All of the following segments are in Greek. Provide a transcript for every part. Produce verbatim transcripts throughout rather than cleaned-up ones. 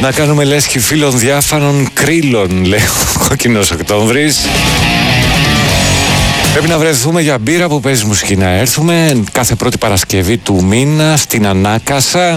Να κάνουμε λέσχη φίλων διάφανων κρύλων, λέει ο Κόκκινος Οκτώβρης. Πρέπει να βρεθούμε για μπύρα που παίζει μουσική, να έρθουμε κάθε πρώτη Παρασκευή του μήνα στην Ανάκασα,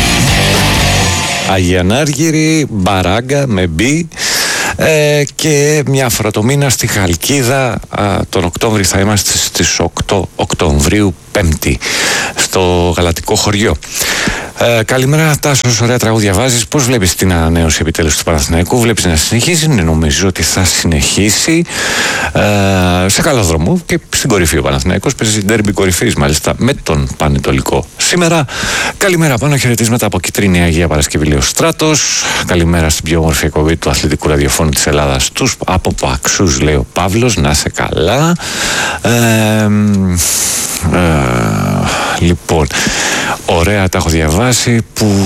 Αγιανάργυρη, Μπαράγκα με μπι, ε, και μια φορά το μήνα στη Χαλκίδα. Α, τον Οκτώβρη θα είμαστε στις οκτώ Οκτωβρίου, Πέμπτη, στο Γαλατικό Χωριό. Ε, καλημέρα Τάσος, ωραία τραγούδια βάζεις. Πώς βλέπεις την ανανέωση επιτέλους του Παναθηναϊκού? Βλέπεις να συνεχίσει? Ναι, νομίζω ότι θα συνεχίσει ε, σε καλό δρόμο και στην κορυφή. Ο Παναθηναϊκός παίζει ντέρμπι κορυφής μάλιστα με τον Πανετολικό σήμερα. Καλημέρα πάνω, χαιρετίσματα από Κιτρίνη Αγία Παρασκευή, λέει ο Στράτος. Καλημέρα στην πιο όμορφη εκπομπή του αθλητικού ραδιοφώνου της Ελλάδας, τους από Παξούς, λέει ο Παύλος. Να σε καλά. Ε, ε, λοιπόν, ωραία, τα έχω διαβάσει. Που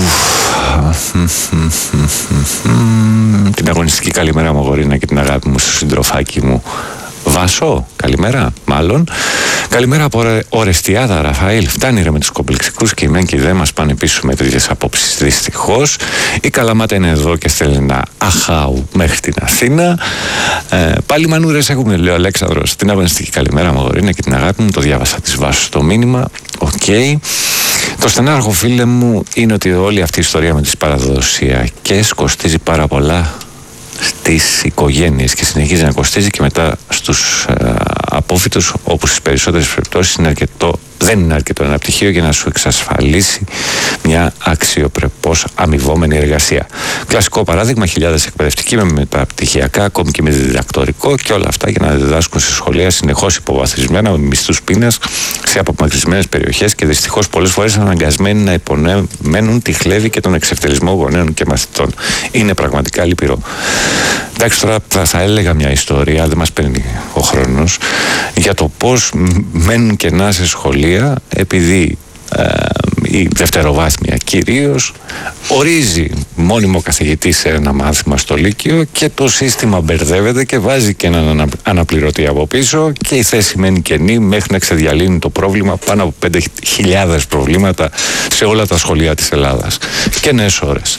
την αγωνιστική καλημέρα μου, αγορίνα, και την αγάπη μου στο συντροφάκι μου Βάσο, καλημέρα, μάλλον. Καλημέρα από Ορεστιάδα, Ραφαήλ. Φτάνει ρε με τους κομπλεξικούς και οι μεν και οι δε μας πάνε πίσω με τέτοιες απόψεις, δυστυχώς. Η Καλαμάτα είναι εδώ και στέλνει ένα αχάου μέχρι την Αθήνα. Ε, πάλι μανούρες έχουμε, λέει ο Αλέξανδρος. Την αγωνιστική καλημέρα μου, αγορίνα, και την αγάπη μου. Το διάβασα της Βάσου στο μήνυμα. Οκ. Okay. Το στενάρχο, φίλε μου, είναι ότι όλη αυτή η ιστορία με τις παραδοσιακές κοστίζει πάρα πολλά στις οικογένειες και συνεχίζει να κοστίζει και μετά στους ε, απόφοιτους, όπου στις περισσότερες περιπτώσεις είναι αρκετό, δεν είναι αρκετό ένα πτυχίο για να σου εξασφαλίσει μια αξιοπρεπώς αμοιβόμενη εργασία. Κλασικό παράδειγμα, χιλιάδες εκπαιδευτικοί με μεταπτυχιακά, ακόμη και με διδακτορικό, και όλα αυτά για να διδάσκουν σε σχολεία συνεχώς υποβαθμισμένα, με μισθούς πείνας, σε απομακρυσμένες περιοχές, και δυστυχώς πολλές φορές αναγκασμένοι να υπομένουν τη χλέβη και τον εξευτελισμό γονέων και μαθητών. Είναι πραγματικά λυπηρό. Εντάξει, τώρα θα, θα έλεγα μια ιστορία, δεν μας παίρνει ο χρόνος, για το πώς μένουν κενά σε σχολεία επειδή ε, η δευτεροβάθμια κυρίως ορίζει μόνιμο καθηγητή σε ένα μάθημα στο Λύκειο και το σύστημα μπερδεύεται και βάζει και έναν αναπληρωτή από πίσω και η θέση μένει κενή μέχρι να ξεδιαλύνει το πρόβλημα, πάνω από πέντε χιλιάδες προβλήματα σε όλα τα σχολεία της Ελλάδας. Κενές ώρες.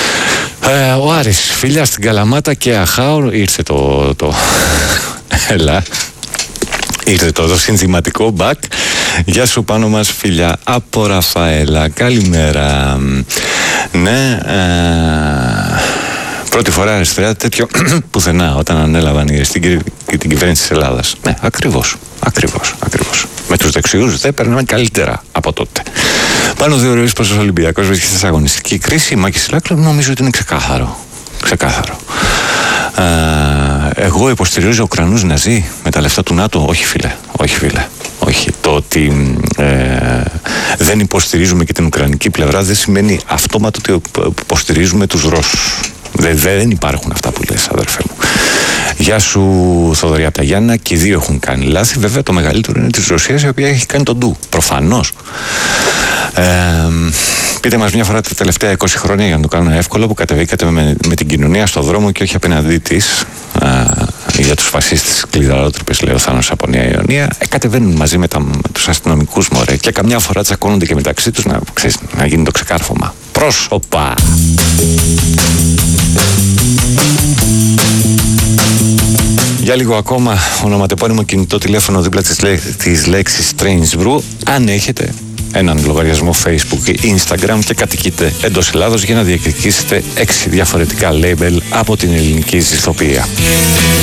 Ε, ο Άρης, φιλιά στην Καλαμάτα και αχάω, ήρθε το... το... Έλα. Ήρθε το, το συνθηματικό μπακ. Γεια σου πάνω μας, φιλιά από Ραφαέλα. Καλημέρα. Ναι, ε, πρώτη φορά αριστερά τέτοιο πουθενά όταν ανέλαβαν οι αριστικοί και την κυβέρνηση της Ελλάδας. Ναι, ακριβώς, ακριβώς, ακριβώς. Με τους δεξιούς δεν περνάμε καλύτερα από τότε. Πάνω θεωρείς πως ο Ολυμπιακός βρίσκεται σε αγωνιστική κρίση. Μάκη Σιλάκλου, νομίζω ότι είναι ξεκάθαρο. Ξεκάθαρο. Ε, εγώ υποστηρίζω Ουκρανούς ναζί με τα λεφτά του ΝΑΤΟ. Όχι, φίλε. Όχι, φίλε. Όχι. Το ότι ε, δεν υποστηρίζουμε και την Ουκρανική πλευρά δεν σημαίνει αυτόματα ότι υποστηρίζουμε τους Ρώσους. Δεν, δεν υπάρχουν αυτά που λες, αδερφέ μου. Γεια σου, Θοδωρή από τα Γιάννα. Και οι δύο έχουν κάνει λάθη. Βέβαια, το μεγαλύτερο είναι της Ρωσίας, η οποία έχει κάνει τον ντου. Προφανώς. Ε, πείτε μας μια φορά τα τελευταία είκοσι χρόνια, για να το κάνουμε εύκολο, που κατεβήκατε με, με την κοινωνία στο δρόμο και όχι απέναντί της, α, για τους φασίστες κλειδαρότρυπες, λέει ο Θάνος από Νέα Ιωνία. Ε, κατεβαίνουν μαζί με, τα, με τους αστυνομικούς, μωρέ, και καμιά φορά τσακώνονται και μεταξύ τους, να, ξέρεις, να γίνει το ξεκάρφωμα. Πρόσωπα. Για λίγο ακόμα, ονοματεπώνυμο κινητό τηλέφωνο δίπλα της, λέ, της λέξης Strange Brew, αν έχετε έναν λογαριασμό Facebook ή Instagram και κατοικείτε εντός Ελλάδος, για να διεκδικήσετε έξι διαφορετικά label από την ελληνική ζυθοποιία.